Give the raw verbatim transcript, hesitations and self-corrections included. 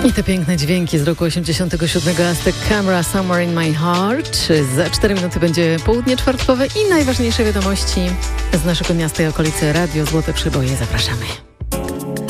I te piękne dźwięki z roku osiemdziesiątego siódmego Aztec Camera Somewhere in My Heart. Za cztery minuty będzie południe czwartkowe i najważniejsze wiadomości z naszego miasta i okolicy. Radio Złote Przyboje. Zapraszamy.